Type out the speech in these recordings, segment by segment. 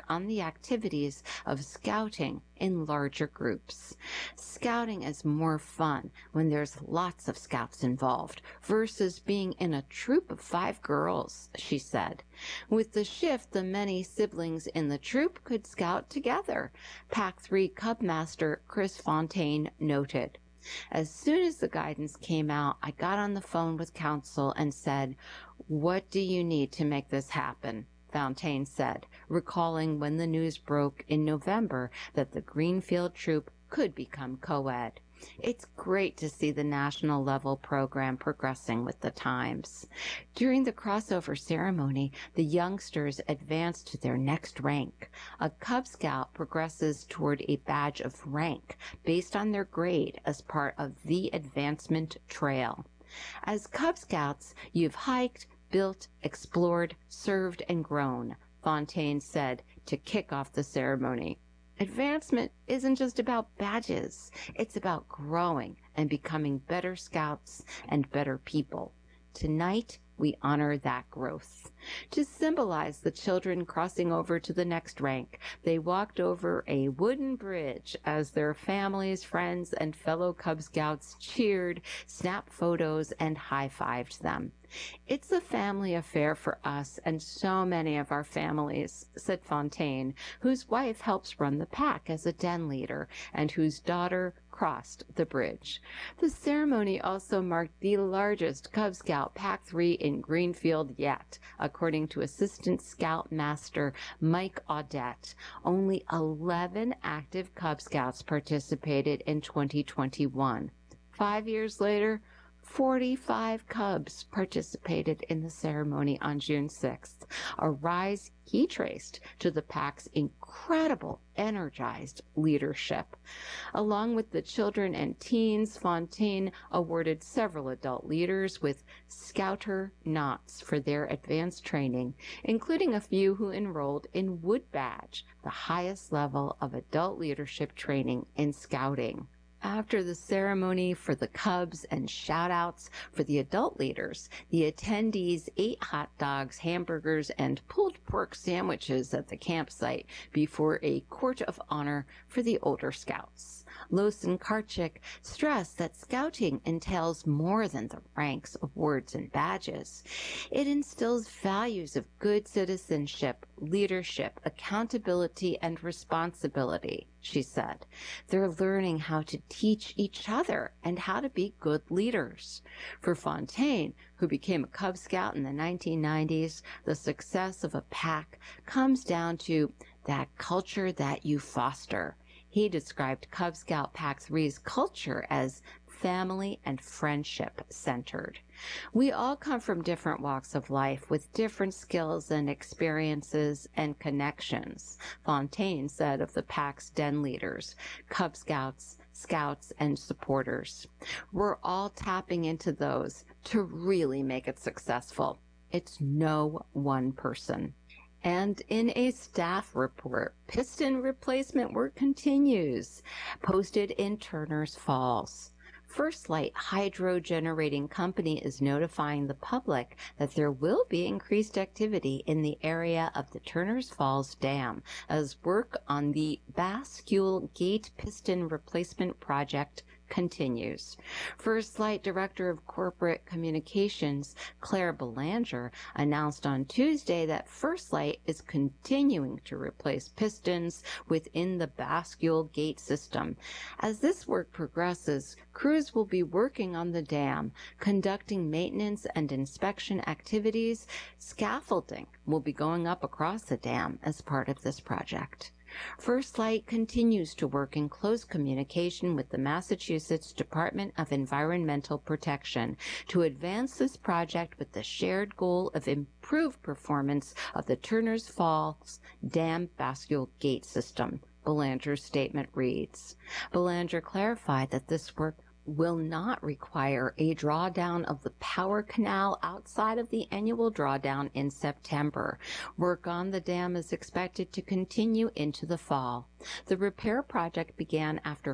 on the activities of scouting in larger groups. Scouting is more fun when there's lots of scouts involved versus being in a troop of 5 girls, she said. With the shift, the many siblings in the troop could scout together, Pac 3 Cub Master Chris Fontaine noted. As soon as the guidance came out, I got on the phone with council and said, "What do you need to make this happen?" Fontaine said, recalling when the news broke in November that the Greenfield Troop could become co-ed. It's great to see the national level program progressing with the times. During the crossover ceremony, the youngsters advance to their next rank. A Cub Scout progresses toward a badge of rank based on their grade as part of the Advancement Trail. As Cub Scouts, you've hiked, built, explored, served, and grown, Fontaine said to kick off the ceremony. Advancement isn't just about badges. It's about growing and becoming better scouts and better people. Tonight, we honor that growth. To symbolize the children crossing over to the next rank, they walked over a wooden bridge as their families, friends, and fellow Cub Scouts cheered, snapped photos, and high-fived them. "It's a family affair for us and so many of our families," said Fontaine, whose wife helps run the pack as a den leader and whose daughter crossed the bridge. The ceremony also marked the largest Cub Scout Pac 3 in Greenfield yet, according to Assistant Scout Master Mike Audette. Only 11 active Cub Scouts participated in 2021. 5 years later, 45 Cubs participated in the ceremony on June 6th, a rise he traced to the pack's incredible, energized leadership. Along with the children and teens, Fontaine awarded several adult leaders with Scouter knots for their advanced training, including a few who enrolled in Wood Badge, the highest level of adult leadership training in scouting. After the ceremony for the Cubs and shout-outs for the adult leaders, the attendees ate hot dogs, hamburgers, and pulled pork sandwiches at the campsite before a court of honor for the older scouts. Lawson Karchik stressed that scouting entails more than the ranks, awards, and badges. It instills values of good citizenship, leadership, accountability, and responsibility, she said. They're learning how to teach each other and how to be good leaders. For Fontaine, who became a Cub Scout in the 1990s, the success of a pack comes down to that culture that you foster. He described Cub Scout Pac 3's culture as family and friendship centered. "We all come from different walks of life with different skills and experiences and connections," Fontaine said of the pack's den leaders, Cub Scouts, scouts, and supporters. "We're all tapping into those to really make it successful. It's no one person." And in a staff report, piston replacement work continues, posted in Turners Falls. First Light Hydro Generating Company is notifying the public that there will be increased activity in the area of the Turners Falls Dam as work on the Bascule Gate Piston Replacement Project continues. First Light Director of Corporate Communications, Claire Belanger, announced on Tuesday that First Light is continuing to replace pistons within the Bascule Gate system. As this work progresses, crews will be working on the dam, conducting maintenance and inspection activities. Scaffolding will be going up across the dam as part of this project. First Light continues to work in close communication with the Massachusetts Department of Environmental Protection to advance this project with the shared goal of improved performance of the Turners Falls Dam Bascule Gate system, Belanger's statement reads. Belanger clarified that this work will not require a drawdown of the power canal outside of the annual drawdown in September. Work on the dam is expected to continue into the fall. The repair project began after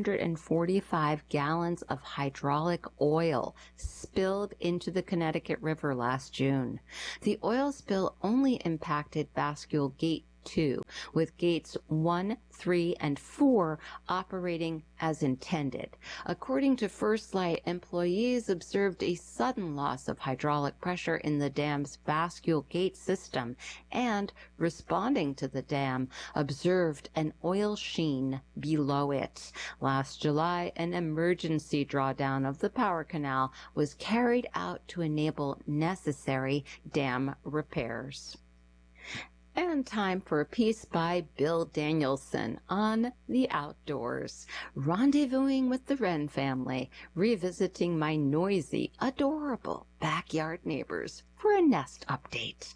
445 gallons of hydraulic oil spilled into the Connecticut River last June. The oil spill only impacted Bascule Gate 2, with gates 1, 3, and 4 operating as intended. According to First Light, employees observed a sudden loss of hydraulic pressure in the dam's bascule gate system and, responding to the dam, observed an oil sheen below it. Last July, an emergency drawdown of the power canal was carried out to enable necessary dam repairs. And time for a piece by Bill Danielson on the outdoors. Rendezvousing with the Wren family, revisiting my noisy, adorable backyard neighbors for a nest update.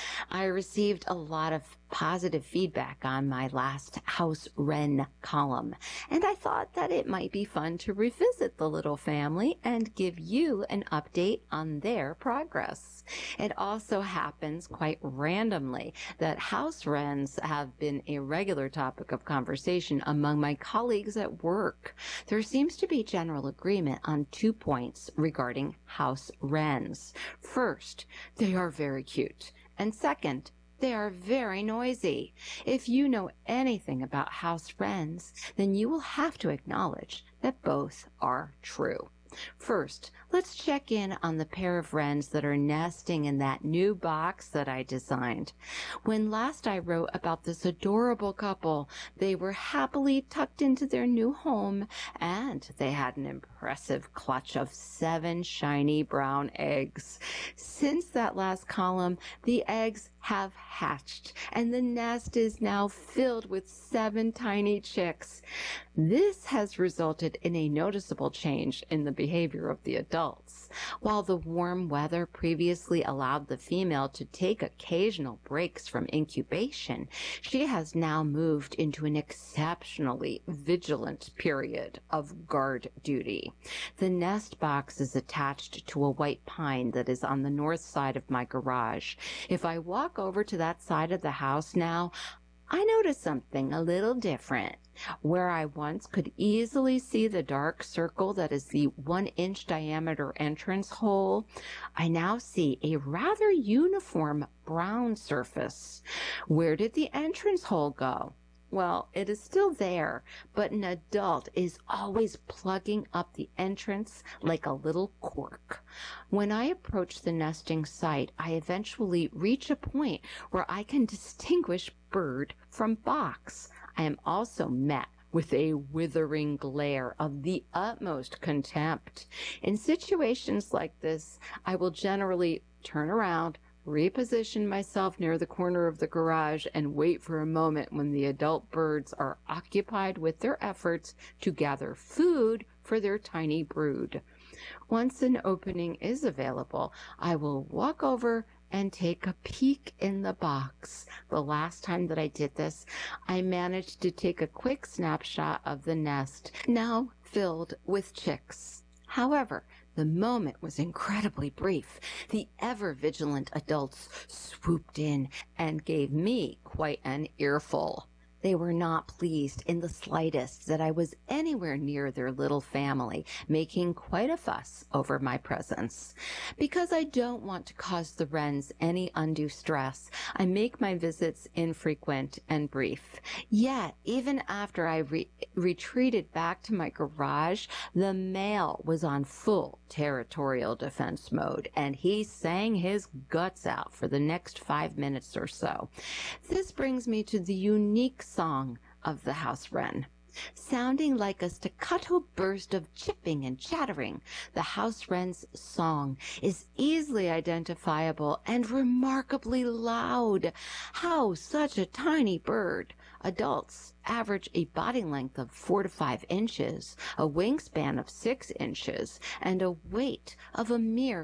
I received a lot of positive feedback on my last House Wren column, and I thought that it might be fun to revisit the little family and give you an update on their progress. It also happens quite randomly that house wrens have been a regular topic of conversation among my colleagues at work. There seems to be general agreement on 2 points regarding house wrens. First, they are very cute. And second, they are very noisy. If you know anything about house wrens, then you will have to acknowledge that both are true. First, let's check in on the pair of wrens that are nesting in that new box that I designed. When last I wrote about this adorable couple, they were happily tucked into their new home, and they had an impressive clutch of 7 shiny brown eggs. Since that last column, the eggs have hatched, and the nest is now filled with 7 tiny chicks. This has resulted in a noticeable change in the behavior of the adults. While the warm weather previously allowed the female to take occasional breaks from incubation, she has now moved into an exceptionally vigilant period of guard duty. The nest box is attached to a white pine that is on the north side of my garage. If I walk over to that side of the house now, I notice something a little different. Where I once could easily see the dark circle that is the 1-inch diameter entrance hole, I now see a rather uniform brown surface. Where did the entrance hole go? Well, it is still there, but an adult is always plugging up the entrance like a little cork. When I approach the nesting site, I eventually reach a point where I can distinguish bird from box. I am also met with a withering glare of the utmost contempt. In situations like this, I will generally turn around, reposition myself near the corner of the garage, and wait for a moment when the adult birds are occupied with their efforts to gather food for their tiny brood. Once an opening is available, I will walk over and take a peek in the box. The last time that I did this, I managed to take a quick snapshot of the nest, now filled with chicks. However, the moment was incredibly brief. The ever-vigilant adults swooped in and gave me quite an earful. They were not pleased in the slightest that I was anywhere near their little family, making quite a fuss over my presence. Because I don't want to cause the wrens any undue stress, I make my visits infrequent and brief. Yet, even after I retreated back to my garage, the male was on full territorial defense mode, and he sang his guts out for the next 5 minutes or so. This brings me to the unique song of the house wren. Sounding like a staccato burst of chipping and chattering, the house wren's song is easily identifiable and remarkably loud. How such a tiny bird, adults average a body length of 4 to 5 inches, a wingspan of 6 inches, and a weight of a mere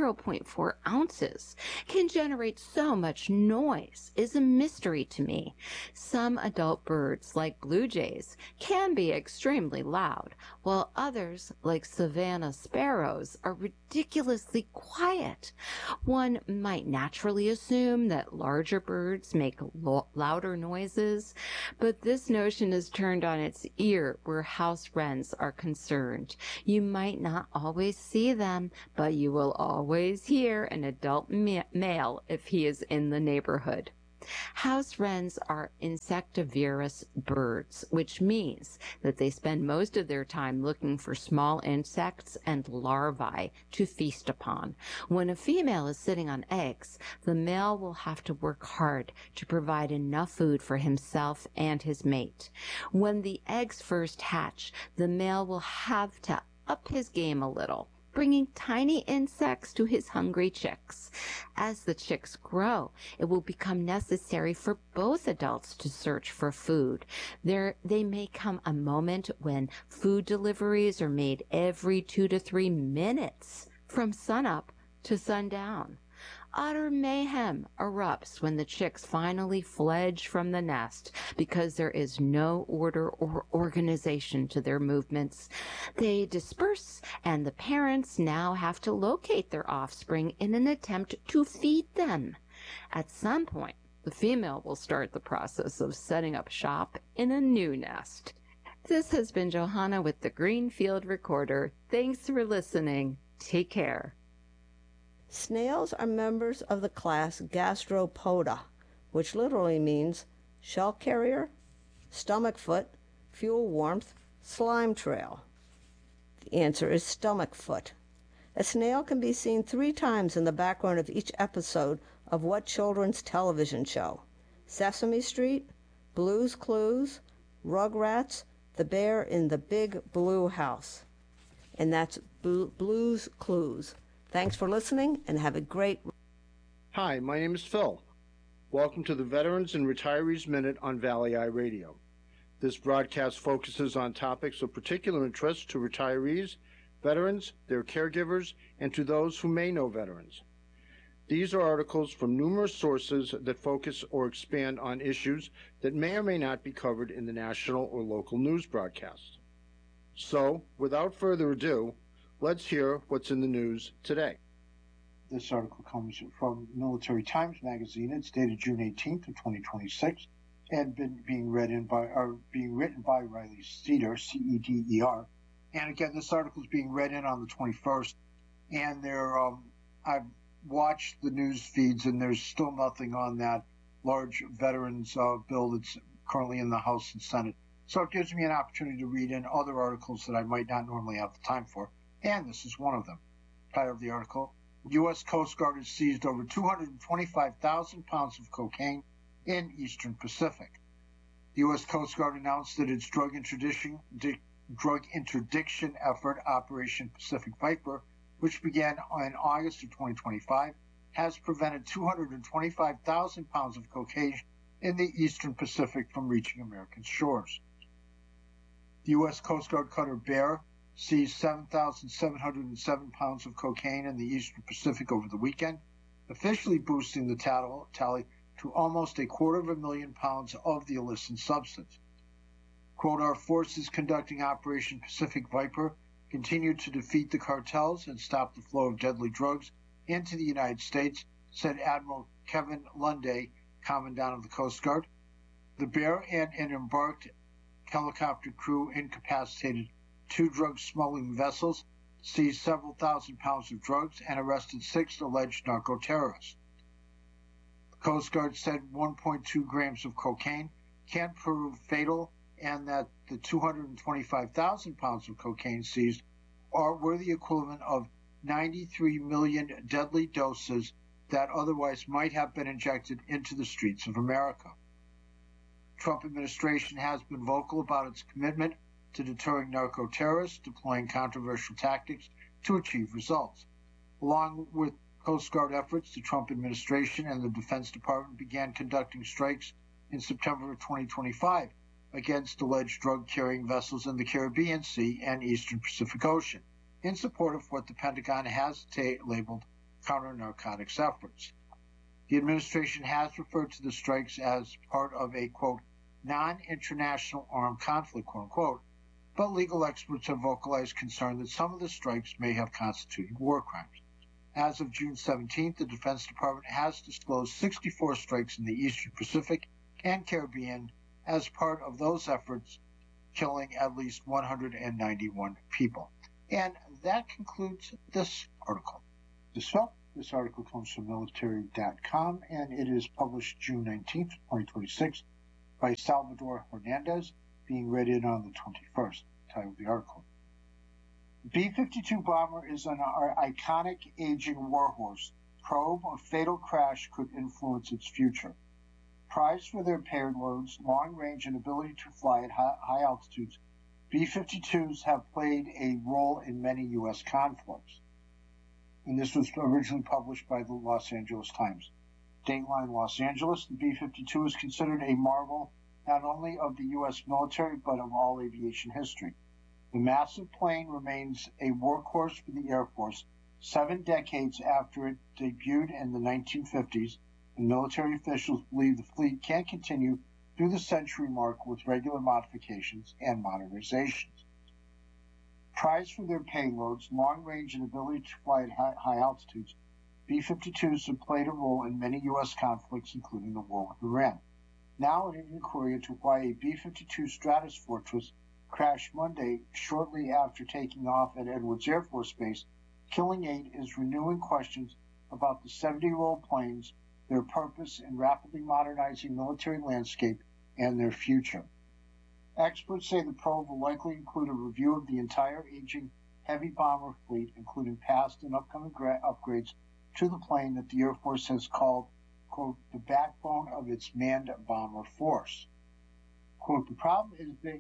0.4 ounces, can generate so much noise is a mystery to me. Some adult birds, like blue jays, can be extremely loud, while others, like savanna sparrows, are ridiculously quiet. One might naturally assume that larger birds make louder noises, but this notion is turned on its ear where house wrens are concerned. You might not always see them, but you will always hear an adult male if he is in the neighborhood. House wrens are insectivorous birds, which means that they spend most of their time looking for small insects and larvae to feast upon. When a female is sitting on eggs, the male will have to work hard to provide enough food for himself and his mate. When the eggs first hatch, the male will have to up his game a little, bringing tiny insects to his hungry chicks. As the chicks grow, it will become necessary for both adults to search for food. They may come a moment when food deliveries are made every 2 to 3 minutes from sunup to sundown. Utter mayhem erupts when the chicks finally fledge from the nest because there is no order or organization to their movements. They disperse, and the parents now have to locate their offspring in an attempt to feed them. At some point, the female will start the process of setting up shop in a new nest. This has been Johanna with the Greenfield Recorder. Thanks for listening. Take care. Snails are members of the class Gastropoda, which literally means shell carrier, stomach foot, fuel warmth, slime trail. The answer is stomach foot. A snail can be seen 3 times in the background of each episode of what children's television show? Sesame Street, Blue's Clues, Rugrats, The Bear in the Big Blue House. And that's Blue's Clues. Thanks for listening and have a great... Hi, my name is Phil. Welcome to the Veterans and Retirees Minute on Valley Eye Radio. This broadcast focuses on topics of particular interest to retirees, veterans, their caregivers, and to those who may know veterans. These are articles from numerous sources that focus or expand on issues that may or may not be covered in the national or local news broadcasts. So, without further ado, let's hear what's in the news today. This article comes from Military Times Magazine. It's dated June 18th of 2026 and being written by Riley Ceder, C-E-D-E-R. And again, this article is being read in on the 21st. And I've watched the news feeds, and there's still nothing on that large veterans bill that's currently in the House and Senate. So it gives me an opportunity to read in other articles that I might not normally have the time for. And this is one of them. Title of the article: U.S. Coast Guard has seized over 225,000 pounds of cocaine in Eastern Pacific. The U.S. Coast Guard announced that its drug interdiction effort, Operation Pacific Viper, which began in August of 2025, has prevented 225,000 pounds of cocaine in the Eastern Pacific from reaching American shores. The U.S. Coast Guard cutter Bear seized 7,707 pounds of cocaine in the Eastern Pacific over the weekend, officially boosting the tally to almost 250,000 pounds of the illicit substance. Quote, our forces conducting Operation Pacific Viper continued to defeat the cartels and stop the flow of deadly drugs into the United States, said Admiral Kevin Lunday, Commandant of the Coast Guard. The Bear and an embarked helicopter crew incapacitated 2 drug smuggling vessels, seized several thousand pounds of drugs, and arrested 6 alleged narco-terrorists. The Coast Guard said 1.2 grams of cocaine can't prove fatal, and that the 225,000 pounds of cocaine seized were the equivalent of 93 million deadly doses that otherwise might have been injected into the streets of America. The Trump administration has been vocal about its commitment to deterring narco-terrorists, deploying controversial tactics to achieve results. Along with Coast Guard efforts, the Trump administration and the Defense Department began conducting strikes in September of 2025 against alleged drug-carrying vessels in the Caribbean Sea and Eastern Pacific Ocean, in support of what the Pentagon has labeled counter-narcotics efforts. The administration has referred to the strikes as part of a, quote, non-international armed conflict, quote unquote, but legal experts have vocalized concern that some of the strikes may have constituted war crimes. As of June 17th, the Defense Department has disclosed 64 strikes in the Eastern Pacific and Caribbean as part of those efforts, killing at least 191 people. And that concludes this article. This Phil, This article comes from military.com, and it is published June 19th, 2026, by Salvador Hernandez, being read in on the 21st. Title of the article. The B-52 bomber is an iconic aging warhorse. Probe of fatal crash could influence its future. Prized for their payloads, long range, and ability to fly at high altitudes, B-52s have played a role in many U.S. conflicts. And this was originally published by the Los Angeles Times. Dateline Los Angeles, the B-52 is considered a marvel not only of the U.S. military, but of all aviation history. The massive plane remains a workhorse for the Air Force 7 decades after it debuted in the 1950s, and military officials believe the fleet can continue through the century mark with regular modifications and modernizations. Prized for their payloads, long range, and ability to fly at high altitudes, B-52s have played a role in many U.S. conflicts, including the war with Iran. Now an inquiry into why a B-52 Stratus Fortress crashed Monday shortly after taking off at Edwards Air Force Base, killing 8, is renewing questions about the 70-year-old planes, their purpose in rapidly modernizing military landscape, and their future. Experts say the probe will likely include a review of the entire aging heavy bomber fleet, including past and upcoming upgrades to the plane that the Air Force has called, quote, the backbone of its manned bomber force. Quote, the problem is that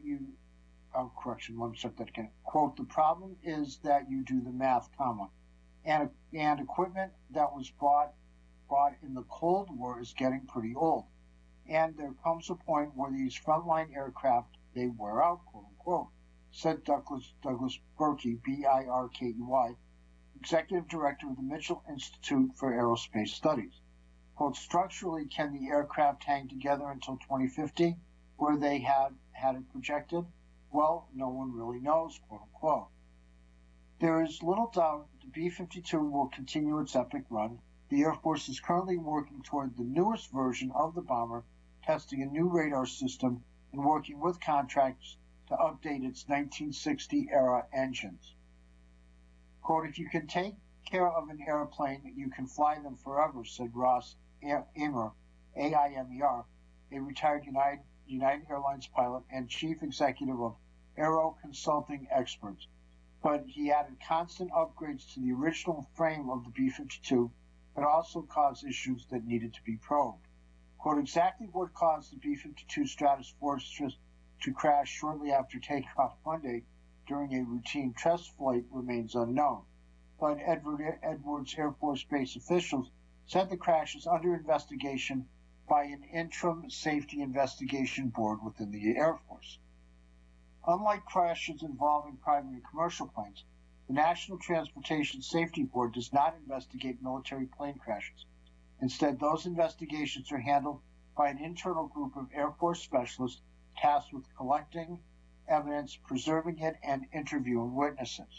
Quote, the problem is that you do the math, comma, and equipment that was bought in the Cold War is getting pretty old. And there comes a point where these frontline aircraft, they wear out, quote unquote, said Douglas Berkey, B-I-R-K-E-Y, Executive Director of the Mitchell Institute for Aerospace Studies. Quote, structurally, can the aircraft hang together until 2050, where they had it projected? Well, no one really knows, quote unquote. There is little doubt the B-52 will continue its epic run. The Air Force is currently working toward the newest version of the bomber, testing a new radar system and working with contractors to update its 1960-era engines. Quote, if you can take care of an airplane, you can fly them forever, said Ross Aimer, A-I-M-E-R, a retired United Airlines pilot and chief executive of Aero Consulting Experts. But he added constant upgrades to the original frame of the B-52 but also caused issues that needed to be probed. Quote, exactly what caused the B-52 Stratus Fortress to crash shortly after takeoff Monday during a routine test flight remains unknown. But Edwards Air Force Base officials said the crash is under investigation by an interim safety investigation board within the Air Force. Unlike crashes involving private and commercial planes, the National Transportation Safety Board does not investigate military plane crashes. Instead, those investigations are handled by an internal group of Air Force specialists tasked with collecting evidence, preserving it, and interviewing witnesses.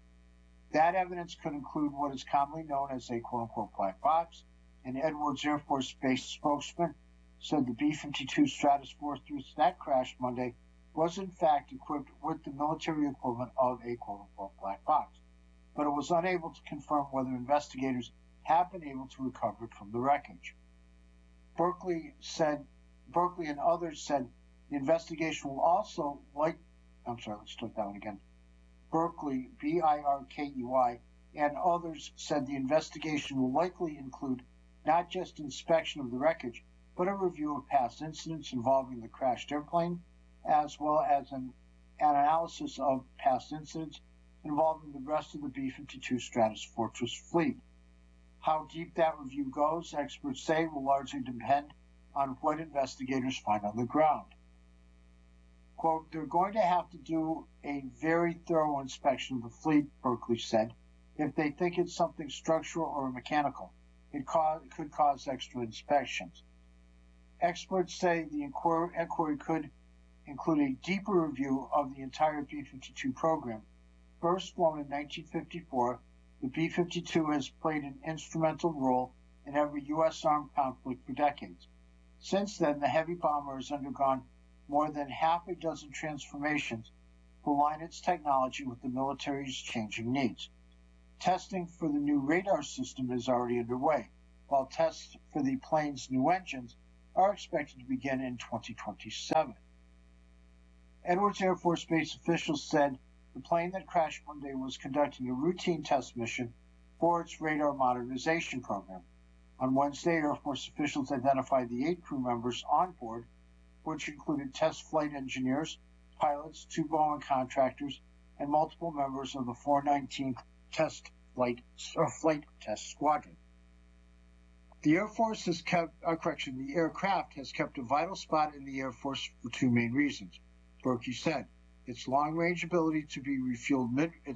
That evidence could include what is commonly known as a quote-unquote black box. An Edwards Air Force Base spokesman said the B-52 Stratus Fortress that crashed Monday was in fact equipped with the military equivalent of a quote-unquote black box, but it was unable to confirm whether investigators have been able to recover it from the wreckage. Berkey and others said the investigation will also Berkey, B-I-R-K-E-Y, and others said the investigation will likely include not just inspection of the wreckage, but a review of past incidents involving the crashed airplane, as well as an analysis of past incidents involving the rest of the B-52 Stratus Fortress fleet. How deep that review goes, experts say, will largely depend on what investigators find on the ground. Quote, they're going to have to do a very thorough inspection of the fleet, Berkey said. If they think it's something structural or mechanical, it could cause extra inspections. Experts say the inquiry could include a deeper review of the entire B-52 program. First flown in 1954, the B-52 has played an instrumental role in every U.S. armed conflict for decades. Since then, the heavy bomber has undergone more than half a dozen transformations to align its technology with the military's changing needs. Testing for the new radar system is already underway, while tests for the plane's new engines are expected to begin in 2027. Edwards Air Force Base officials said the plane that crashed Monday was conducting a routine test mission for its radar modernization program. On Wednesday, Air Force officials identified the 8 crew members on board, which included test flight engineers, pilots, 2 Boeing contractors, and multiple members of the 419th Flight Test Squadron. The aircraft has kept a vital spot in the Air Force for 2 main reasons. Berkey said its long-range ability to be refueled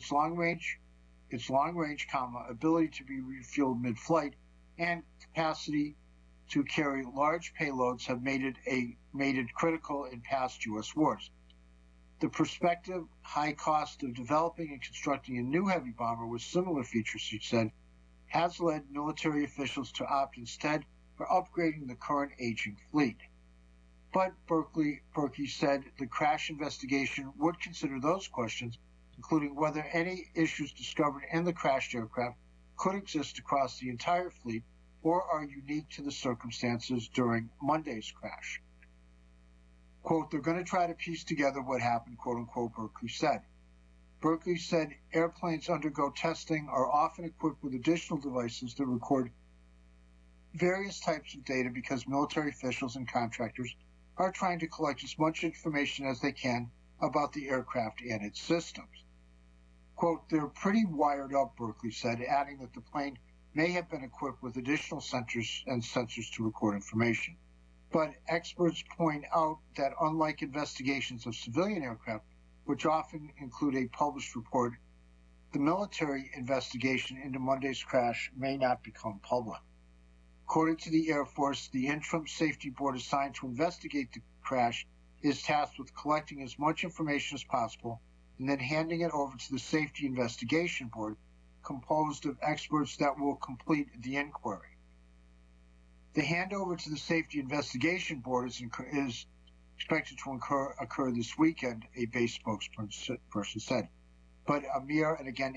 mid-flight and capacity to carry large payloads have made it critical in past U.S. wars. The prospective high cost of developing and constructing a new heavy bomber with similar features, he said, has led military officials to opt instead for upgrading the current aging fleet. But Berkey said the crash investigation would consider those questions, including whether any issues discovered in the crashed aircraft could exist across the entire fleet or are unique to the circumstances during Monday's crash. Quote, they're going to try to piece together what happened, quote unquote, Berkey said. Berkey said airplanes undergo testing are often equipped with additional devices that record various types of data because military officials and contractors are trying to collect as much information as they can about the aircraft and its systems. Quote, they're pretty wired up, Berkey said, adding that the plane may have been equipped with additional sensors to record information. But experts point out that unlike investigations of civilian aircraft, which often include a published report, the military investigation into Monday's crash may not become public. According to the Air Force, the interim safety board assigned to investigate the crash is tasked with collecting as much information as possible and then handing it over to the Safety Investigation Board, composed of experts that will complete the inquiry. The handover to the Safety Investigation Board is expected to occur this weekend, a base spokesperson said. But Amir, and again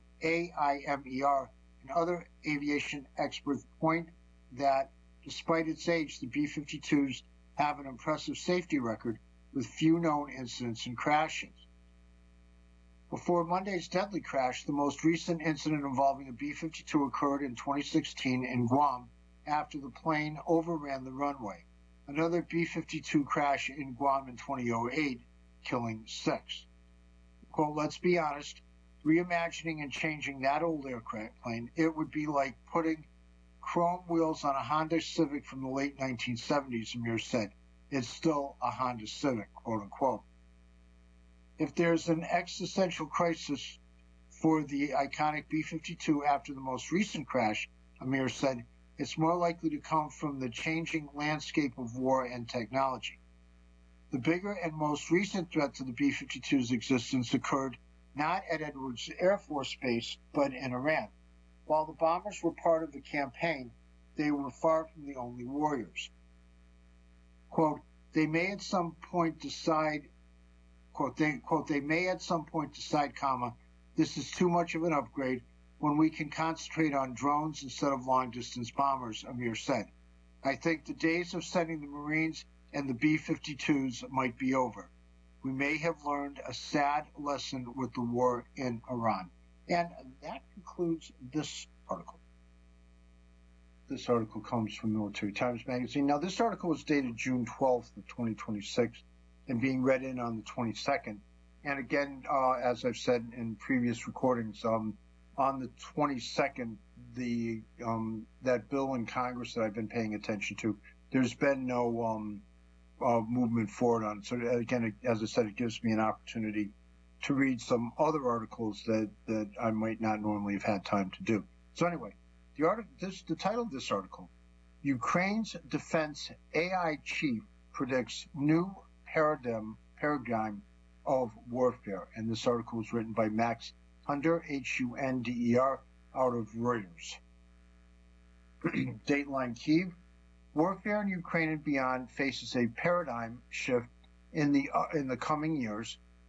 AIMER, and other aviation experts point that despite its age, the B-52s have an impressive safety record with few known incidents and crashes. Before Monday's deadly crash, the most recent incident involving a B-52 occurred in 2016 in Guam after the plane overran the runway. Another B-52 crash in Guam in 2008, killing 6. Quote, let's be honest, reimagining and changing that old aircraft plane, it would be like putting chrome wheels on a Honda Civic from the late 1970s, Amir said. It's still a Honda Civic, quote unquote. If there's an existential crisis for the iconic B-52 after the most recent crash, Amir said, it's more likely to come from the changing landscape of war and technology. The bigger and most recent threat to the B-52's existence occurred not at Edwards Air Force Base, but in Iran. While the bombers were part of the campaign, they were far from the only warriors. Quote, they may at some point decide, comma, this is too much of an upgrade when we can concentrate on drones instead of long-distance bombers, Amir said. I think the days of sending the Marines and the B-52s might be over. We may have learned a sad lesson with the war in Iran. And that concludes this article. This article comes from Military Times Magazine. Now, this article was dated June 12th of 2026 and being read in on the 22nd. And again, as I've said in previous recordings, on the 22nd, that bill in Congress that I've been paying attention to, there's been no movement forward on it. So again, as I said, it gives me an opportunity to read some other articles that I might not normally have had time to do. So anyway, the title of this article, Ukraine's defense AI chief predicts new paradigm of warfare. And this article was written by Max Hunder, Hunder, out of Reuters. Dateline Kyiv. Warfare in Ukraine and beyond faces a paradigm shift in the coming years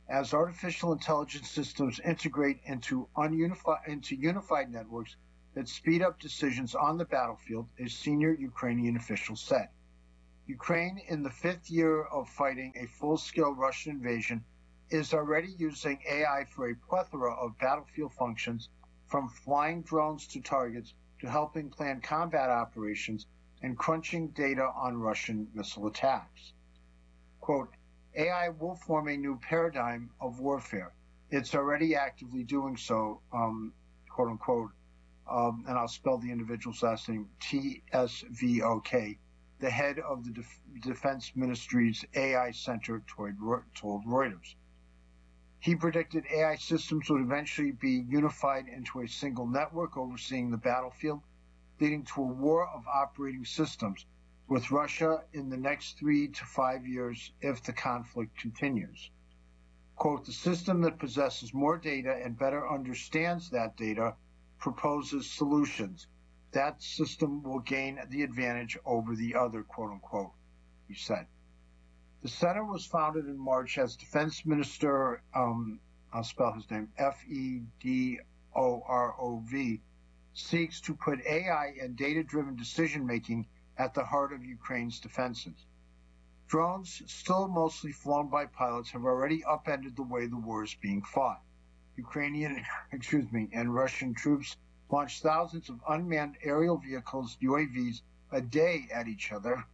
as artificial intelligence systems integrate into unified networks that speed up decisions on the battlefield, a senior Ukrainian official said. Ukraine, in the 5th year of fighting a full-scale Russian invasion, is already using AI for a plethora of battlefield functions, from flying drones to targets to helping plan combat operations and crunching data on Russian missile attacks. Quote, AI will form a new paradigm of warfare. It's already actively doing so, quote unquote, and I'll spell the individual's last name, TSVOK, the head of the Defense Ministry's AI Center told Reuters. He predicted AI systems would eventually be unified into a single network overseeing the battlefield, leading to a war of operating systems with Russia in the next 3 to 5 years if the conflict continues. Quote, the system that possesses more data and better understands that data proposes solutions. That system will gain the advantage over the other, quote unquote, he said. The center was founded in March as Defense Minister, I'll spell his name, Fedorov, seeks to put AI and data-driven decision-making at the heart of Ukraine's defenses. Drones, still mostly flown by pilots, have already upended the way the war is being fought. Ukrainian, and Russian troops launched thousands of unmanned aerial vehicles, UAVs, a day at each other.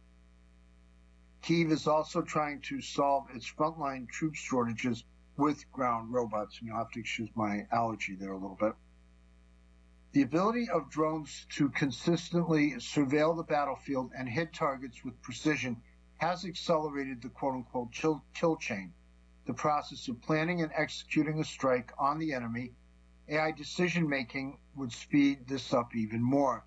Kyiv is also trying to solve its frontline troop shortages with ground robots. And you'll have to excuse my allergy there a little bit. The ability of drones to consistently surveil the battlefield and hit targets with precision has accelerated the quote-unquote kill chain, the process of planning and executing a strike on the enemy. AI decision-making would speed this up even more,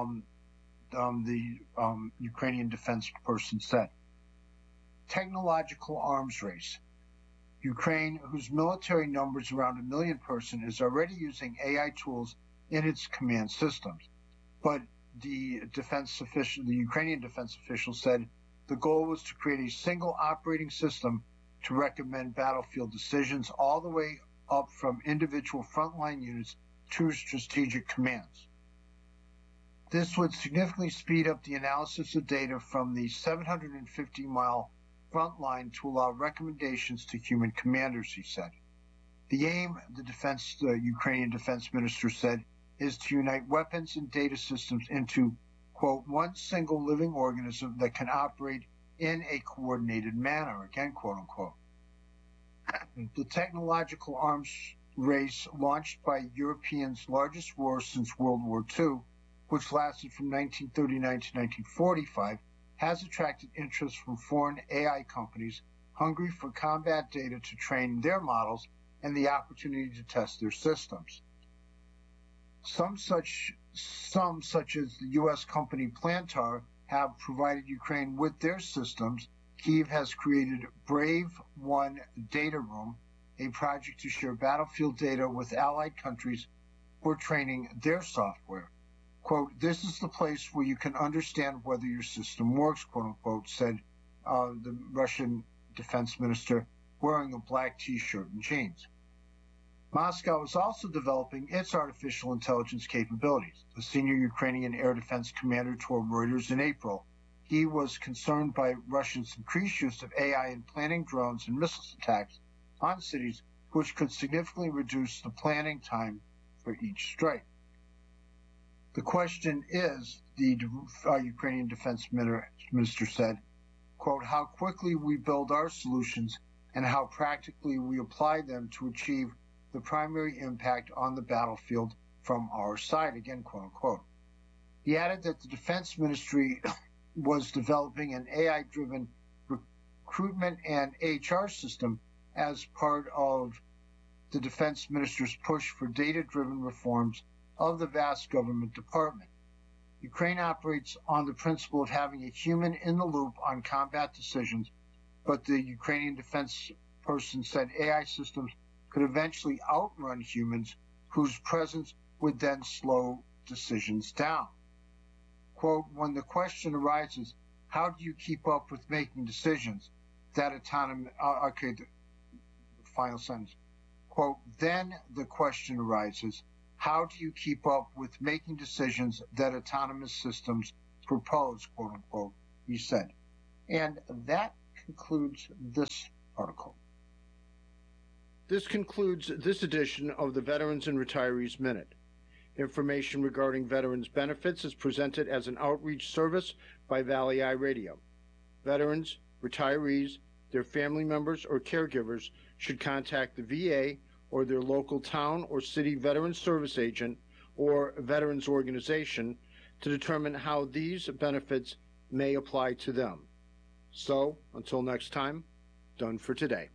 the Ukrainian defense person said. Technological arms race. Ukraine, whose military numbers around 1 million persons, is already using AI tools in its command systems. But the Ukrainian defense official said the goal was to create a single operating system to recommend battlefield decisions all the way up from individual frontline units to strategic commands. This would significantly speed up the analysis of data from the 750-mile front line to allow recommendations to human commanders, he said. The aim, the Ukrainian defense minister said, is to unite weapons and data systems into, quote, one single living organism that can operate in a coordinated manner, again, quote unquote. The technological arms race, launched by Europeans' largest war since World War II, which lasted from 1939 to 1945, has attracted interest from foreign AI companies hungry for combat data to train their models and the opportunity to test their systems. Some such as the U.S. company Plantar have provided Ukraine with their systems. Kyiv has created Brave One Data Room, a project to share battlefield data with allied countries for training their software. Quote, this is the place where you can understand whether your system works, quote unquote, said the Russian defense minister, wearing a black T-shirt and jeans. Moscow is also developing its artificial intelligence capabilities. The senior Ukrainian air defense commander told Reuters in April he was concerned by Russia's increased use of AI in planning drones and missile attacks on cities, which could significantly reduce the planning time for each strike. The question is, the Ukrainian defense minister said, quote, how quickly we build our solutions and how practically we apply them to achieve the primary impact on the battlefield from our side, again, quote unquote. He added that the defense ministry was developing an AI-driven recruitment and HR system as part of the defense minister's push for data-driven reforms of the vast government department. Ukraine operates on the principle of having a human in the loop on combat decisions, but the Ukrainian defense person said AI systems could eventually outrun humans whose presence would then slow decisions down. Quote, when the question arises, how do you keep up with making decisions? That autonomy, final sentence, quote, then the question arises, how do you keep up with making decisions that autonomous systems propose, quote unquote, he said. And that concludes this article. This concludes this edition of the Veterans and Retirees Minute. Information regarding veterans benefits is presented as an outreach service by Valley Eye Radio. Veterans, retirees, their family members, or caregivers should contact the VA or their local town or city veterans service agent or veterans organization to determine how these benefits may apply to them. So, until next time, done for today.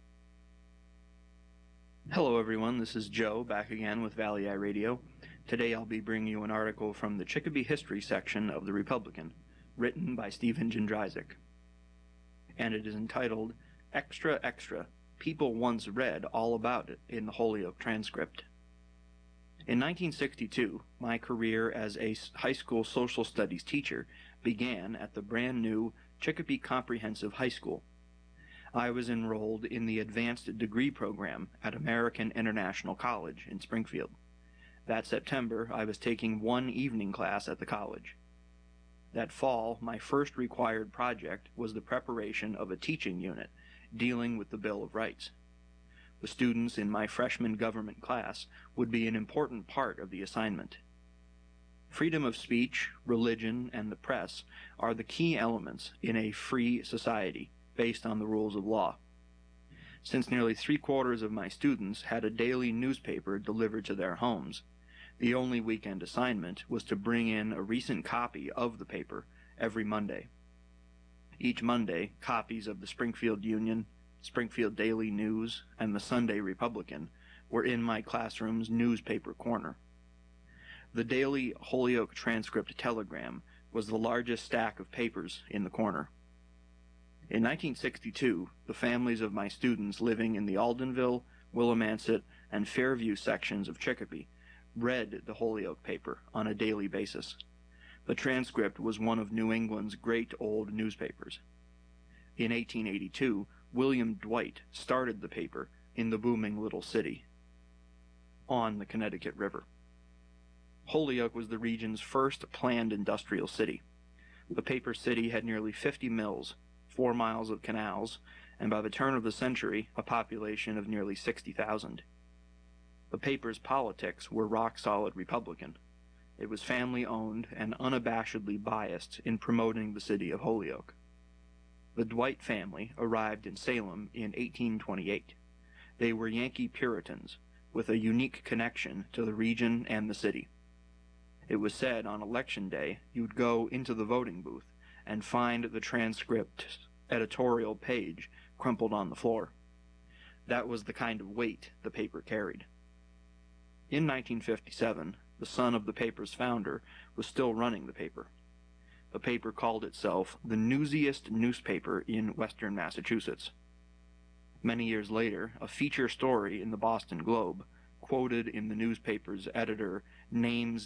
Hello everyone, this is Joe back again with Valley Eye Radio. Today I'll be bringing you an article from the Chicopee History section of the Republican, written by Stephen Jędrzejczyk. And it is entitled, Extra Extra, People Once Read All About It in the Holyoke Transcript. In 1962, my career as a high school social studies teacher began at the brand new Chicopee Comprehensive High School. I was enrolled in the advanced degree program at American International College in Springfield. That September, I was taking one evening class at the college. That fall, my first required project was the preparation of a teaching unit dealing with the Bill of Rights. The students in my freshman government class would be an important part of the assignment. Freedom of speech, religion, and the press are the key elements in a free society based on the rules of law. Since nearly 3/4 of my students had a daily newspaper delivered to their homes, the only weekend assignment was to bring in a recent copy of the paper every Monday. Each Monday, copies of the Springfield Union, Springfield Daily News, and the Sunday Republican were in my classroom's newspaper corner. The daily Holyoke Transcript Telegram was the largest stack of papers in the corner. In 1962, the families of my students living in the Aldenville, Willimanset, and Fairview sections of Chicopee read the Holyoke paper on a daily basis. The Transcript was one of New England's great old newspapers. In 1882, William Dwight started the paper in the booming little city on the Connecticut River. Holyoke was the region's first planned industrial city. The paper city had nearly 50 mills, 4 miles of canals, and by the turn of the century, a population of nearly 60,000. The paper's politics were rock-solid Republican. It was family-owned and unabashedly biased in promoting the city of Holyoke. The Dwight family arrived in Salem in 1828. They were Yankee Puritans, with a unique connection to the region and the city. It was said on Election Day you'd go into the voting booth and find the Transcript editorial page crumpled on the floor. That was the kind of weight the paper carried. In 1957, the son of the paper's founder was still running the paper. The paper called itself the newsiest newspaper in Western Massachusetts. Many years later, a feature story in the Boston Globe quoted in the newspaper's editor, names,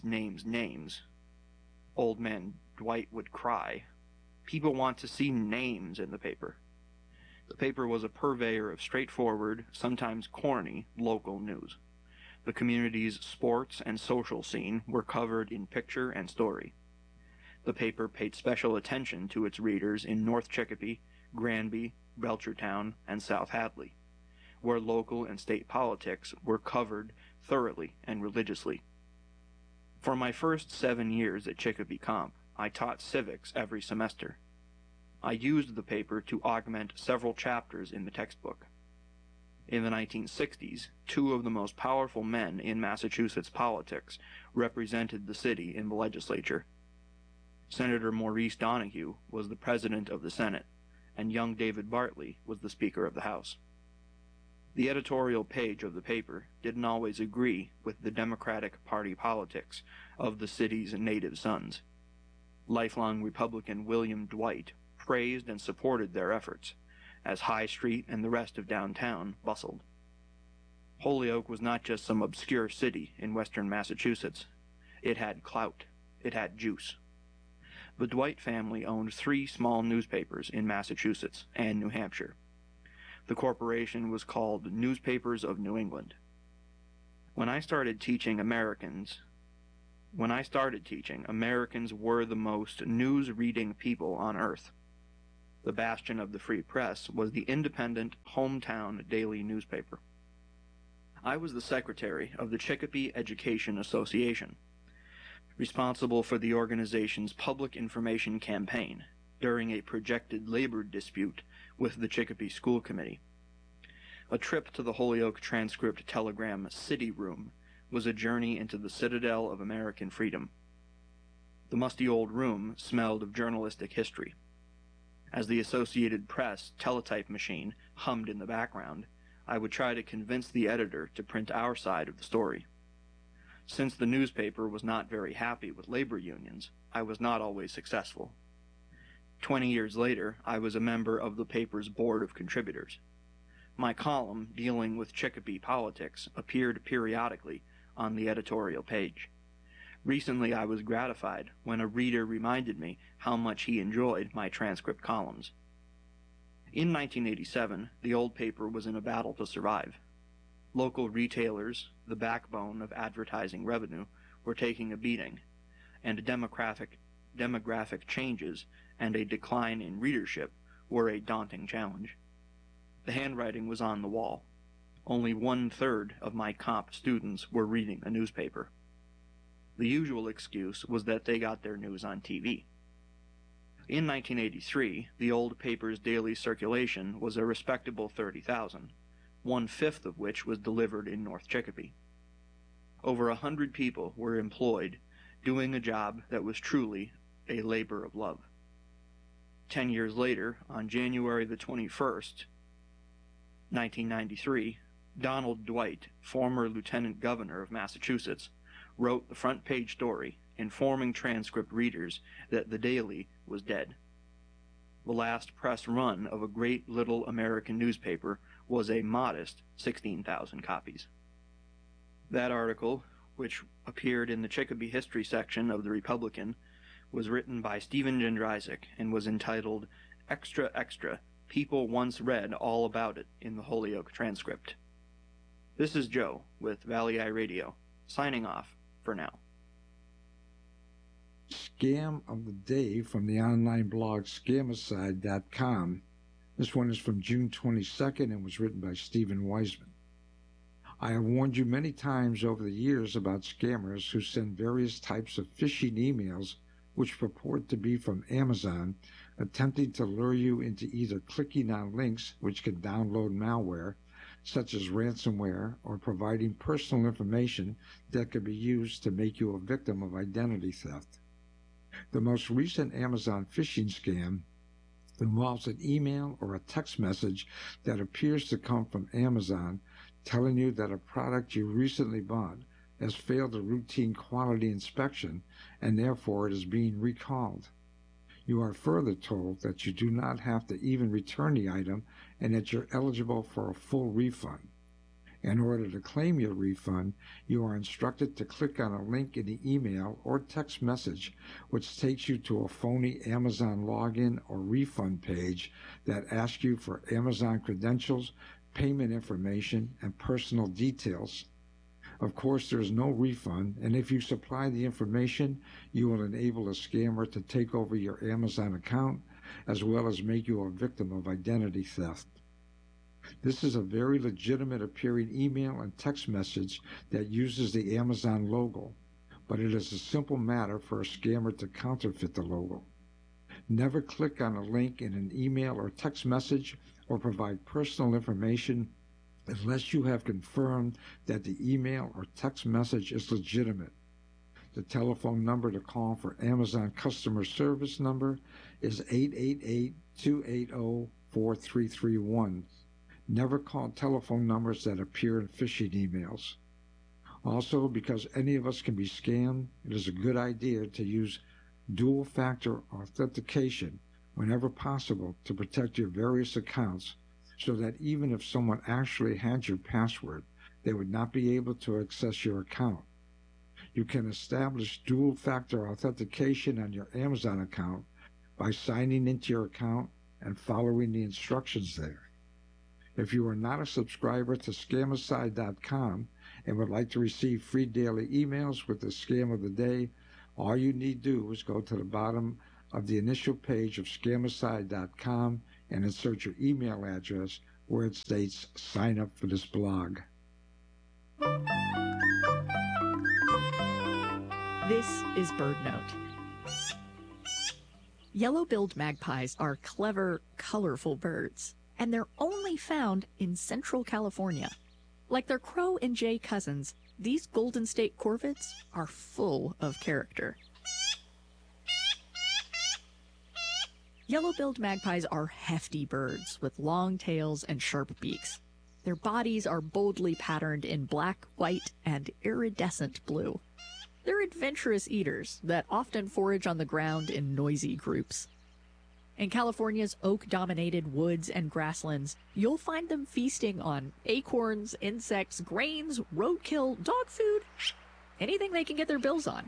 Old Man Dwight would cry, "People want to see names in the paper." The paper was a purveyor of straightforward, sometimes corny, local news. The community's sports and social scene were covered in picture and story. The paper paid special attention to its readers in North Chicopee, Granby, Belchertown, and South Hadley, where local and state politics were covered thoroughly and religiously. For my first 7 years at Chicopee Comp, I taught civics every semester. I used the paper to augment several chapters in the textbook. In the 1960s, 2 of the most powerful men in Massachusetts politics represented the city in the legislature. Senator Maurice Donahue was the president of the Senate, and young David Bartley was the Speaker of the House. The editorial page of the paper didn't always agree with the Democratic Party politics of the city's native sons. Lifelong Republican William Dwight praised and supported their efforts, as High Street and the rest of downtown bustled. Holyoke was not just some obscure city in western Massachusetts. It had clout. It had juice. The Dwight family owned 3 small newspapers in Massachusetts and New Hampshire. The corporation was called Newspapers of New England. When I started teaching, Americans were the most news-reading people on earth. The bastion of the free press was the independent hometown daily newspaper. I was the secretary of the Chicopee Education Association, responsible for the organization's public information campaign during a projected labor dispute with the Chicopee School Committee. A trip to the Holyoke Transcript Telegram City Room was a journey into the citadel of American freedom. The musty old room smelled of journalistic history. As the Associated Press teletype machine hummed in the background, I would try to convince the editor to print our side of the story. Since the newspaper was not very happy with labor unions, I was not always successful. 20 years later, I was a member of the paper's board of contributors. My column, dealing with Chicopee politics, appeared periodically on the editorial page. Recently I was gratified when a reader reminded me how much he enjoyed my transcript columns. In 1987, the old paper was in a battle to survive. Local retailers, the backbone of advertising revenue, were taking a beating, and demographic changes and a decline in readership were a daunting challenge. The handwriting was on the wall. Only 1/3 of my comp students were reading a newspaper. The usual excuse was that they got their news on TV. In 1983, the old paper's daily circulation was a respectable 30,000, 1/5 of which was delivered in North Chicopee. Over 100 people were employed doing a job that was truly a labor of love. 10 years later, on January the 21st, 1993, Donald Dwight, former Lieutenant Governor of Massachusetts, wrote the front page story informing transcript readers that the Daily was dead. The last press run of a great little American newspaper was a modest 16,000 copies. That article, which appeared in the Chicopee History section of the Republican, was written by Stephen Jędrzejczyk and was entitled Extra Extra, People Once Read All About It in the Holyoke Transcript. This is Joe with Valley Eye Radio, signing off for now. Scam of the day from the online blog Scamicide.com. This one is from June 22nd and was written by Stephen Wiseman. I have warned you many times over the years about scammers who send various types of phishing emails which purport to be from Amazon, attempting to lure you into either clicking on links which can download malware, such as ransomware, or providing personal information that can be used to make you a victim of identity theft. The most recent Amazon phishing scam involves an email or a text message that appears to come from Amazon telling you that a product you recently bought has failed a routine quality inspection and therefore it is being recalled. You are further told that you do not have to even return the item and that you're eligible for a full refund. In order to claim your refund, you are instructed to click on a link in the email or text message which takes you to a phony Amazon login or refund page that asks you for Amazon credentials, payment information, and personal details. Of course, there is no refund, and if you supply the information, you will enable a scammer to take over your Amazon account, as well as make you a victim of identity theft. This is a very legitimate appearing email and text message that uses the Amazon logo, but it is a simple matter for a scammer to counterfeit the logo. Never click on a link in an email or text message or provide personal information unless you have confirmed that the email or text message is legitimate. The telephone number to call for Amazon customer service number is 888-280-4331. Never call telephone numbers that appear in phishing emails. Also, because any of us can be scammed, it is a good idea to use dual-factor authentication whenever possible to protect your various accounts so that even if someone actually had your password, they would not be able to access your account. You can establish dual-factor authentication on your Amazon account by signing into your account and following the instructions there. If you are not a subscriber to Scamicide.com and would like to receive free daily emails with the scam of the day, all you need to do is go to the bottom of the initial page of Scamicide.com and insert your email address where it states sign up for this blog. This is BirdNote. Yellow-billed magpies are clever, colorful birds, and they're only found in Central California. Like their crow and jay cousins, these Golden State corvids are full of character. Yellow-billed magpies are hefty birds with long tails and sharp beaks. Their bodies are boldly patterned in black, white, and iridescent blue. They're adventurous eaters that often forage on the ground in noisy groups. In California's oak-dominated woods and grasslands, you'll find them feasting on acorns, insects, grains, roadkill, dog food, anything they can get their bills on.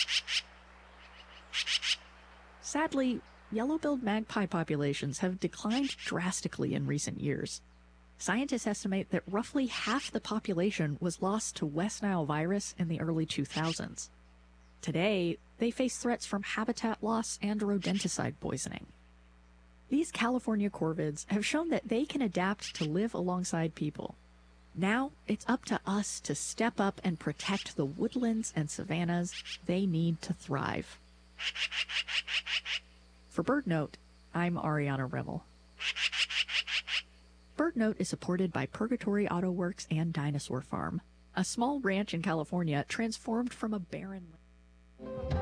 Sadly, yellow-billed magpie populations have declined drastically in recent years. Scientists estimate that roughly half the population was lost to West Nile virus in the early 2000s. Today, they face threats from habitat loss and rodenticide poisoning. These California corvids have shown that they can adapt to live alongside people. Now, it's up to us to step up and protect the woodlands and savannas they need to thrive. For BirdNote, I'm Ariana Remmel. BirdNote is supported by Purgatory Auto Works and Dinosaur Farm, a small ranch in California transformed from a barren land.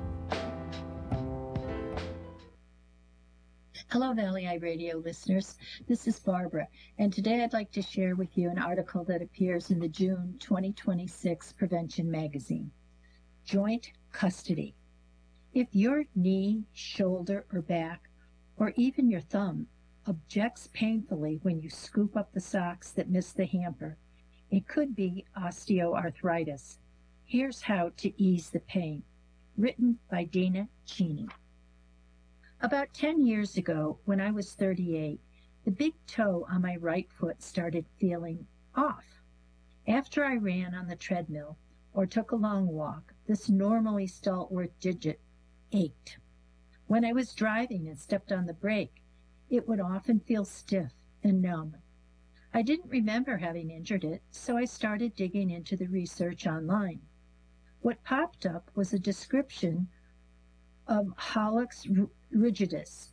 Hello, Valley Eye Radio listeners. This is Barbara, and today I'd like to share with you an article that appears in the June 2026 Prevention Magazine. Joint custody. If your knee, shoulder, or back, or even your thumb objects painfully when you scoop up the socks that miss the hamper, it could be osteoarthritis. Here's how to ease the pain. Written by Dana Cheney. About 10 years ago, when I was 38, the big toe on my right foot started feeling off. After I ran on the treadmill or took a long walk, this normally stalwart digit ached. When I was driving and stepped on the brake, it would often feel stiff and numb. I didn't remember having injured it, so I started digging into the research online. What popped up was a description of hallux rigidus,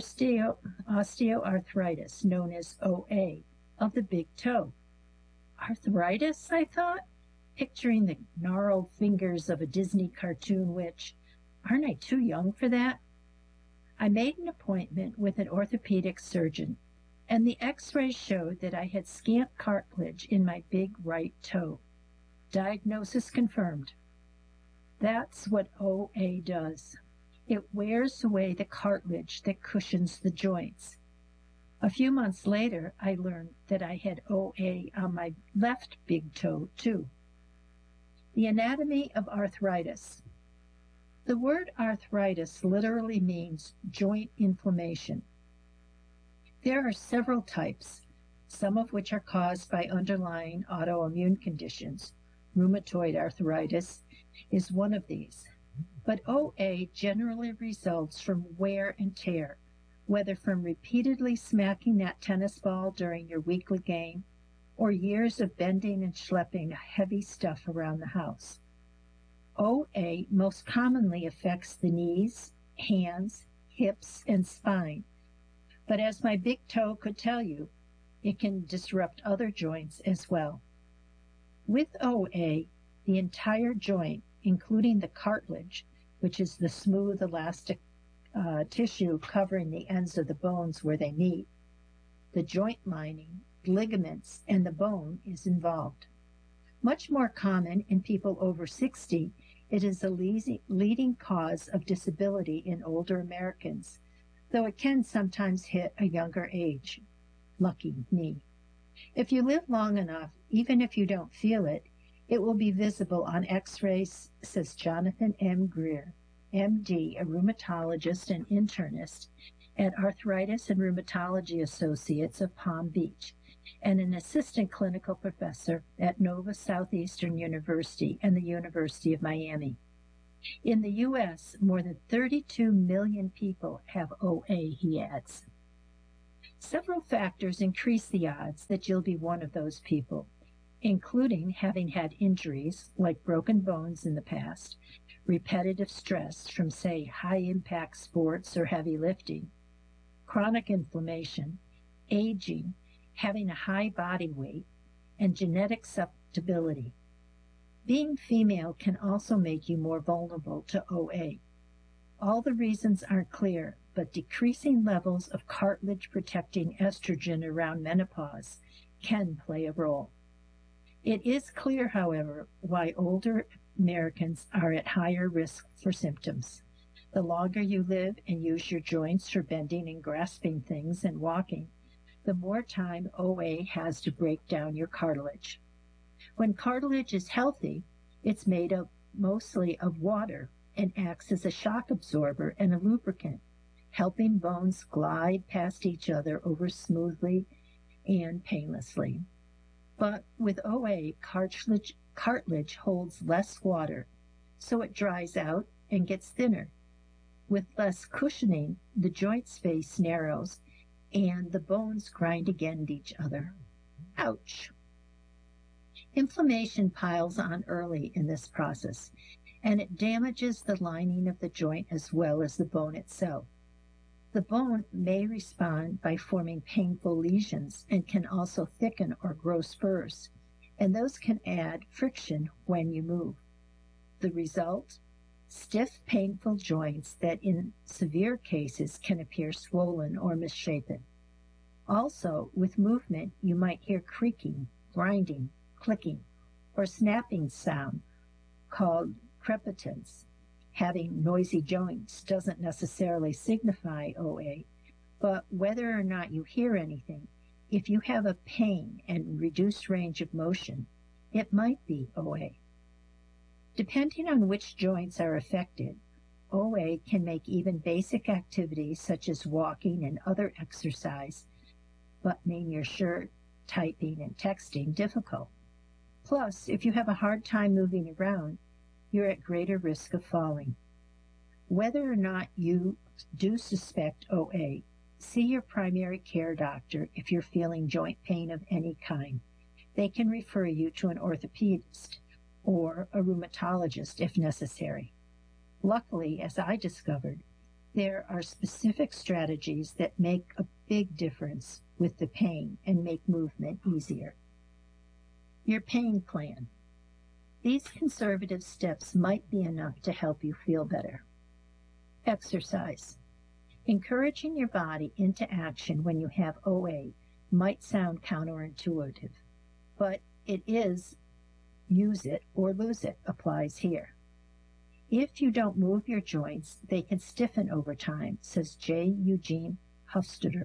osteoarthritis, known as OA, of the big toe. Arthritis, I thought, picturing the gnarled fingers of a Disney cartoon witch. Aren't I too young for that? I made an appointment with an orthopedic surgeon, and the x-rays showed that I had scant cartilage in my big right toe. Diagnosis confirmed. That's what OA does. It wears away the cartilage that cushions the joints. A few months later, I learned that I had OA on my left big toe, too. The anatomy of arthritis. The word arthritis literally means joint inflammation. There are several types, some of which are caused by underlying autoimmune conditions. Rheumatoid arthritis is one of these. But OA generally results from wear and tear, whether from repeatedly smacking that tennis ball during your weekly game or years of bending and schlepping heavy stuff around the house. OA most commonly affects the knees, hands, hips, and spine. But as my big toe could tell you, it can disrupt other joints as well. With OA, the entire joint, including the cartilage, which is the smooth, elastic tissue covering the ends of the bones where they meet, the joint lining, ligaments, and the bone is involved. Much more common in people over 60, it is a leading cause of disability in older Americans, though it can sometimes hit a younger age. Lucky me. If you live long enough, even if you don't feel it, it will be visible on x-rays, says Jonathan M. Greer, MD, a rheumatologist and internist at Arthritis and Rheumatology Associates of Palm Beach. and an assistant clinical professor at Nova Southeastern University and the University of Miami. In the U.S., more than 32 million people have OA, he adds. Several factors increase the odds that you'll be one of those people, including having had injuries like broken bones in the past, repetitive stress from, say, high-impact sports or heavy lifting, chronic inflammation, aging, having a high body weight, and genetic susceptibility. Being female can also make you more vulnerable to OA. All the reasons aren't clear, but decreasing levels of cartilage-protecting estrogen around menopause can play a role. It is clear, however, why older Americans are at higher risk for symptoms. The longer you live and use your joints for bending and grasping things and walking, the more time OA has to break down your cartilage. When cartilage is healthy, it's made up mostly of water and acts as a shock absorber and a lubricant, helping bones glide past each other over smoothly and painlessly. But with OA, cartilage holds less water, so it dries out and gets thinner. With less cushioning, the joint space narrows and the bones grind against each other. Ouch! Inflammation piles on early in this process, and it damages the lining of the joint as well as the bone itself. The bone may respond by forming painful lesions and can also thicken or grow spurs, and those can add friction when you move. The result? Stiff, painful joints that in severe cases can appear swollen or misshapen. Also, with movement, you might hear creaking, grinding, clicking, or snapping sound called crepitance. Having noisy joints doesn't necessarily signify OA, but whether or not you hear anything, if you have a pain and reduced range of motion, it might be OA. Depending on which joints are affected, OA can make even basic activities such as walking and other exercise, buttoning your shirt, typing, and texting difficult. Plus, if you have a hard time moving around, you're at greater risk of falling. Whether or not you do suspect OA, see your primary care doctor if you're feeling joint pain of any kind. They can refer you to an orthopedist or a rheumatologist if necessary. Luckily, as I discovered, there are specific strategies that make a big difference with the pain and make movement easier. Your pain plan. These conservative steps might be enough to help you feel better. Exercise. Encouraging your body into action when you have OA might sound counterintuitive, but it is use it or lose it applies here. If you don't move your joints, they can stiffen over time, says J. Eugene Hofstadter,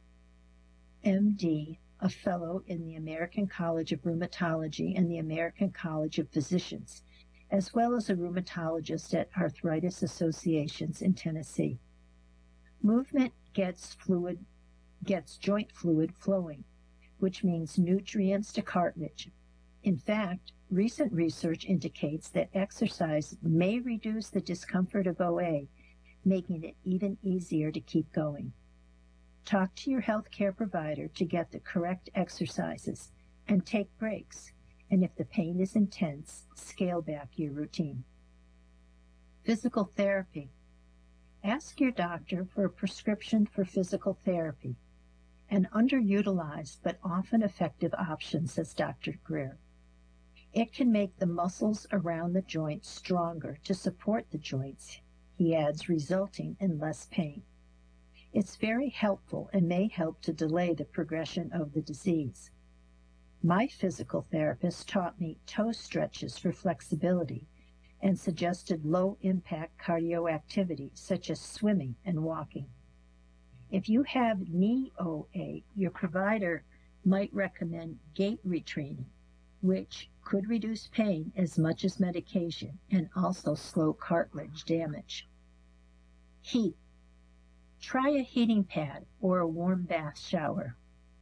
MD, a fellow in the American College of Rheumatology and the American College of Physicians, as well as a rheumatologist at arthritis associations in Tennessee. Movement gets joint fluid flowing, which means nutrients to cartilage. In fact, recent research indicates that exercise may reduce the discomfort of OA, making it even easier to keep going. Talk to your healthcare provider to get the correct exercises and take breaks. And if the pain is intense, scale back your routine. Physical therapy. Ask your doctor for a prescription for physical therapy, an underutilized but often effective option, says Dr. Greer. It can make the muscles around the joint stronger to support the joints, he adds, resulting in less pain. It's very helpful and may help to delay the progression of the disease. My physical therapist taught me toe stretches for flexibility and suggested low-impact cardio activities such as swimming and walking. If you have knee OA, your provider might recommend gait retraining, which could reduce pain as much as medication and also slow cartilage damage. Heat. Try a heating pad or a warm bath shower.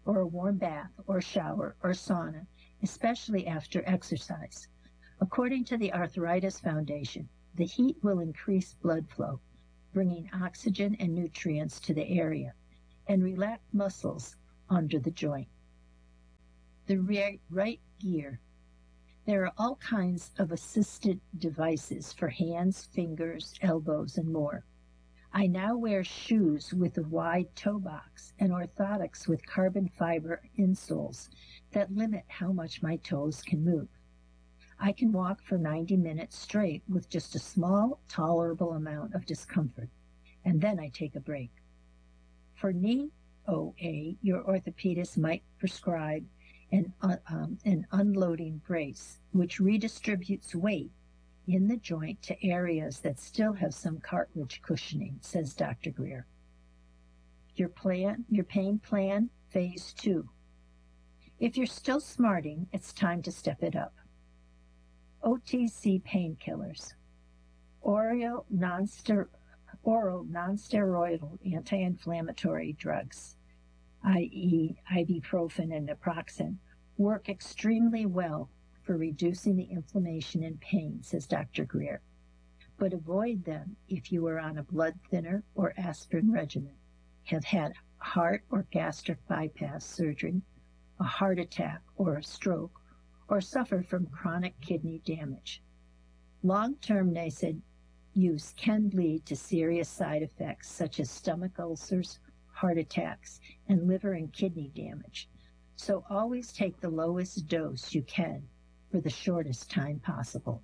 or a warm bath or shower or sauna, especially after exercise. According to the Arthritis Foundation, the heat will increase blood flow, bringing oxygen and nutrients to the area, and relax muscles under the joint. The right gear. There are all kinds of assisted devices for hands, fingers, elbows, and more. I now wear shoes with a wide toe box and orthotics with carbon fiber insoles that limit how much my toes can move. I can walk for 90 minutes straight with just a small, tolerable amount of discomfort, and then I take a break. For knee OA, your orthopedist might prescribe an unloading brace, which redistributes weight in the joint to areas that still have some cartilage cushioning, says Dr. Greer. Your pain plan, phase 2. If you're still smarting, it's time to step it up. OTC painkillers. Oral non-steroidal anti-inflammatory drugs, i.e. ibuprofen and naproxen, work extremely well for reducing the inflammation and pain, says Dr. Greer. But avoid them if you are on a blood thinner or aspirin regimen, have had heart or gastric bypass surgery, a heart attack or a stroke, or suffer from chronic kidney damage. Long-term NSAID use can lead to serious side effects such as stomach ulcers, heart attacks, and liver and kidney damage. So always take the lowest dose you can for the shortest time possible.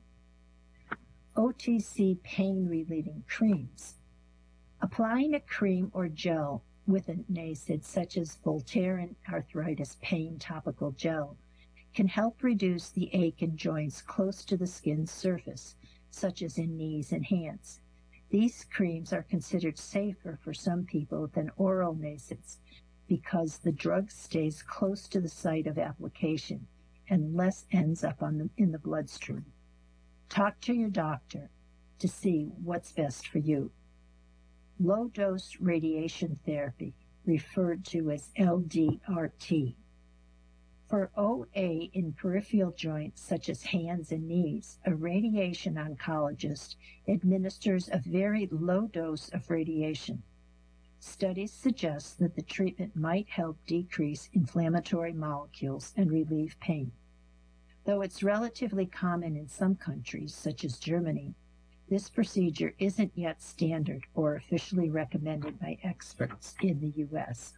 OTC pain-relieving creams. Applying a cream or gel with an NSAID such as Voltaren Arthritis Pain Topical Gel can help reduce the ache in joints close to the skin's surface, such as in knees and hands. These creams are considered safer for some people than oral NSAIDs because the drug stays close to the site of application and less ends up in the bloodstream. Talk to your doctor to see what's best for you. Low-dose radiation therapy, referred to as LDRT. For OA in peripheral joints such as hands and knees, a radiation oncologist administers a very low dose of radiation. Studies suggest that the treatment might help decrease inflammatory molecules and relieve pain. Though it's relatively common in some countries, such as Germany, this procedure isn't yet standard or officially recommended by experts in the U.S.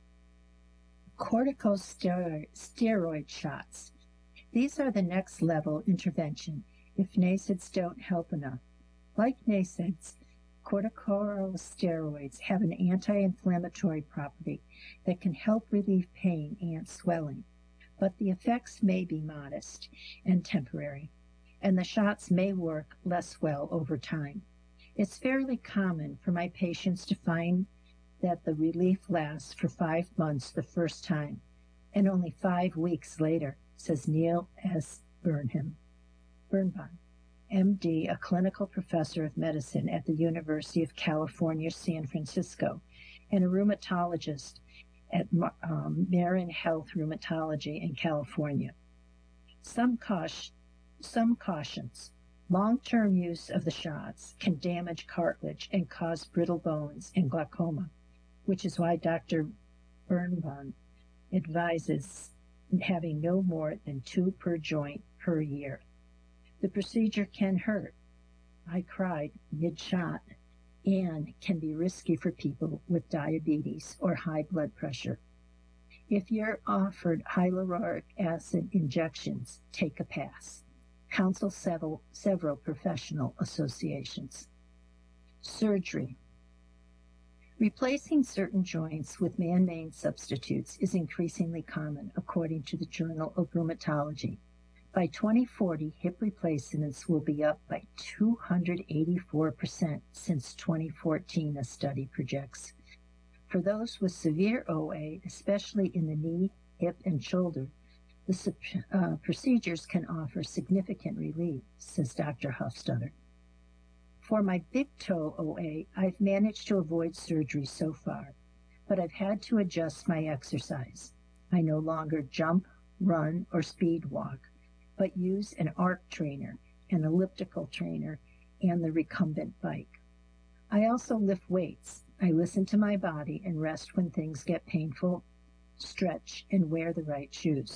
Corticosteroid shots. These are the next level intervention if NSAIDs don't help enough. Like NSAIDs, corticosteroids have an anti-inflammatory property that can help relieve pain and swelling, but the effects may be modest and temporary, and the shots may work less well over time. It's fairly common for my patients to find that the relief lasts for 5 months the first time, and only 5 weeks later, says Neil S. Birnbaum, MD, a clinical professor of medicine at the University of California, San Francisco, and a rheumatologist at Marin Health Rheumatology in California. Some cautions. Long-term use of the shots can damage cartilage and cause brittle bones and glaucoma, which is why Dr. Birnbaum advises having no more than 2 per joint per year. The procedure can hurt. I cried mid-shot and can be risky for people with diabetes or high blood pressure. If you're offered hyaluronic acid injections, take a pass. Counsel several professional associations. Surgery. Replacing certain joints with man-made substitutes is increasingly common, according to the Journal of Rheumatology. By 2040, hip replacements will be up by 284% since 2014, a study projects. For those with severe OA, especially in the knee, hip, and shoulder, the procedures can offer significant relief, says Dr. Hofstadter. For my big toe OA, I've managed to avoid surgery so far, but I've had to adjust my exercise. I no longer jump, run, or speed walk, but use an arc trainer, an elliptical trainer, and the recumbent bike. I also lift weights. I listen to my body and rest when things get painful, stretch, and wear the right shoes.